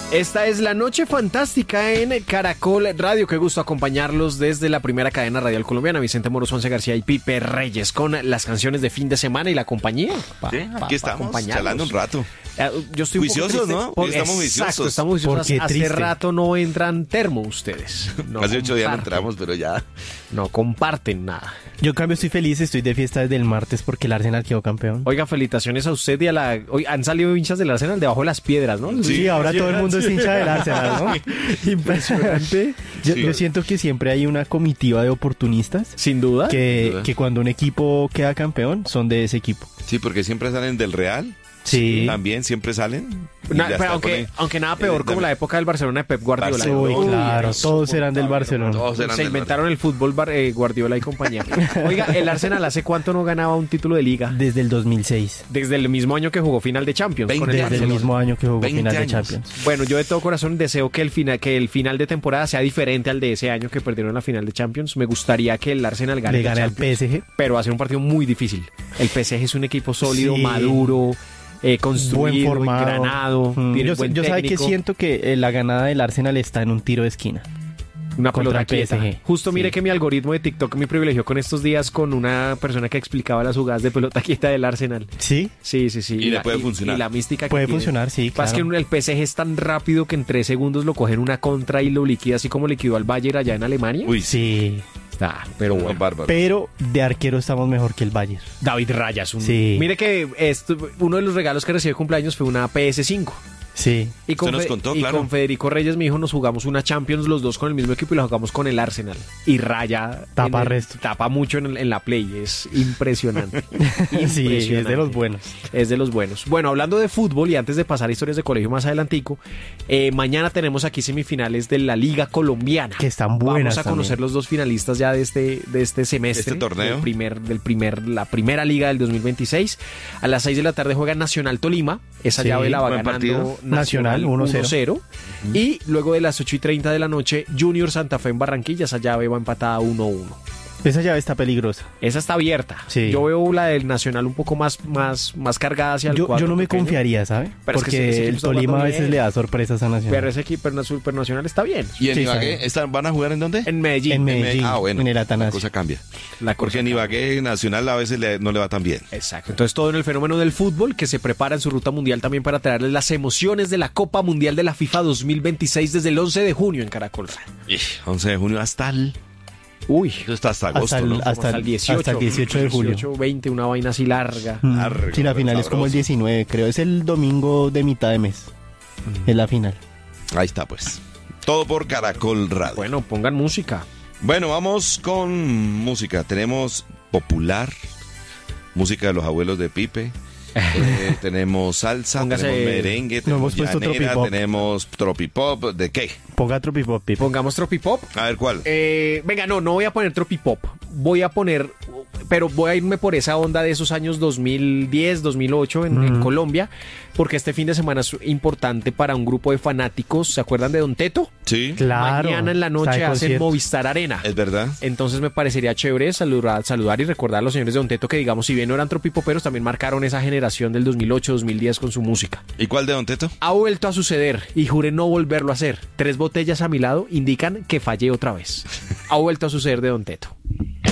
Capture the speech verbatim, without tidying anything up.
Esta es la noche fantástica en Caracol Radio. Qué gusto acompañarlos desde la primera cadena radial colombiana. Vicente Moro, Once García y Pipe Reyes con las canciones de fin de semana y la compañía. Pa, sí, aquí pa, estamos, pa charlando un rato. Yo estoy juiciosos, ¿no? Por, estamos exacto, viciosos. estamos viciosos. Hace triste. rato no entran termo ustedes. No Hace ocho días no entramos, pero ya. No comparten nada. Yo en cambio estoy feliz, estoy de fiesta desde el martes porque el Arsenal quedó campeón. Oiga, felicitaciones a usted y a la... Hoy han salido hinchas del Arsenal debajo de las piedras, ¿no? Sí, sí ahora todo el mundo es hincha del Arsenal, ¿no? Impresionante. Yo, sí. yo siento que siempre hay una comitiva de oportunistas. Sin duda. Que, Sin duda. que cuando un equipo queda campeón son de ese equipo. Sí, porque siempre salen del Real. Sí. También siempre salen. Na, pero aunque, aunque nada peor, eh, como la época del Barcelona de Pep Guardiola. Barcelona, Uy, claro, todos eran del Barcelona. Todos eran Se del inventaron Barcelona. el fútbol bar, eh, Guardiola y compañía. Oiga, ¿el Arsenal hace cuánto no ganaba un título de liga? Desde el dos mil seis. Desde el mismo año que jugó final de Champions. veinte Con el Desde el mismo año que jugó final años. de Champions. Bueno, yo de todo corazón deseo que el, final, que el final de temporada sea diferente al de ese año que perdieron la final de Champions. Me gustaría que el Arsenal gane. Le gane al Champions, P S G. Pero va a ser un partido muy difícil. El P S G es un equipo sólido, Sí. maduro... Eh, construido, buen formado. engranado, Mm. tiene Yo, buen yo sabe que técnico, siento que eh, la ganada del Arsenal está en un tiro de esquina. una contra pelota el P S G. quieta. Justo mire Sí. que mi algoritmo de TikTok me privilegió con estos días con una persona que explicaba las jugadas de pelota quieta del Arsenal. ¿Sí? Sí, sí, sí. Y le la, puede funcionar. Y la mística que Puede tiene. funcionar, sí, Pasa claro. que el P S G es tan rápido que en tres segundos lo cogen una contra y lo liquida, así como liquidó al Bayern allá en Alemania. Uy, Sí. Ah, pero Son bueno. bárbaros. Pero de arquero estamos mejor que el Bayern. David Rayas. Un... Sí. Mire que esto, uno de los regalos que recibí de cumpleaños fue una P S cinco. Sí. Y con, Usted nos Fe- contó, y claro. con Federico Reyes, mi hijo, nos jugamos una Champions los dos con el mismo equipo y la jugamos con el Arsenal. Y Raya Tapa en el- resto. tapa mucho en, el- en la Play. Es impresionante. Sí, es de los Impresionante. buenos. Es de los buenos. Bueno, hablando de fútbol y antes de pasar a historias de colegio más adelantico, eh, mañana tenemos aquí semifinales de la Liga Colombiana. Que están buenas Vamos a conocer también. los dos finalistas ya de este, de este semestre. Este torneo. Del primer, del primer, la primera liga del dos mil veintiséis. A las seis de la tarde juega Nacional Tolima. Esa Sí, llave la va buen ganando partido. Nacional, uno cero. uno cero. Y luego de las ocho y treinta de la noche, Junior Santa Fe en Barranquilla. Esa llave va empatada uno uno. Esa llave está peligrosa. Esa está abierta. Sí. Yo veo la del Nacional un poco más, más, más cargada hacia el Yo, cuadro yo no me pequeño. confiaría, ¿sabe? Pero es que ese- Porque ese equipo el está Tolima a jugando veces bien. le da sorpresas a Nacional. Pero ese equipo na- supernacional está bien. ¿Y en Sí, Ibagué sabe. están, van a jugar en dónde? En Medellín. En Medellín, Ah, bueno, en el la Atanasio. cosa cambia. La Porque cosa en cambia. Ibagué Nacional a veces le- no le va tan bien. Exacto. Entonces todo en el fenómeno del fútbol que se prepara en su ruta mundial también para traerles las emociones de la Copa Mundial de la FIFA dos mil veintiséis desde el once de junio en Caracol. once de junio hasta el... Uy. Eso está hasta agosto, Hasta el- ¿no? hasta- Hasta el dieciocho. hasta el dieciocho de julio. dieciocho, veinte, una vaina así larga. Mm, Largo, sí, la final es como el sabroso. diecinueve, creo. Es el domingo de mitad de mes. Es la final. Ahí está, pues. Todo por Caracol Radio. Bueno. Bueno, pongan música. vamos con música. Tenemos popular, música de los abuelos de Pipe. Eh, tenemos salsa, Póngase- tenemos merengue, No tenemos hemos puesto llanera, tropipop. tenemos tropipop. ¿De qué? Ponga tropipop, Pipe. Pongamos Tropipop. A ver, ¿cuál? Eh, venga, no, no voy a poner Tropipop. Voy a poner, pero voy a irme por esa onda de esos años dos mil diez, dos mil ocho en, en Mm. Colombia, porque este fin de semana es importante para un grupo de fanáticos. ¿Se acuerdan de Don Teto? Sí, Claro. Mañana en la está noche de hacen concierto. Movistar Arena. es verdad. Entonces me parecería chévere saludar, saludar y recordar a los señores de Don Teto que, digamos, si bien no eran tropipoperos, también marcaron esa generación del dos mil ocho, dos mil diez con su música. ¿Y cuál de Don Teto? Ha vuelto a suceder y juré no volverlo a hacer. Tres botellas a mi lado indican que fallé otra vez. Ha vuelto a suceder de Don Teto.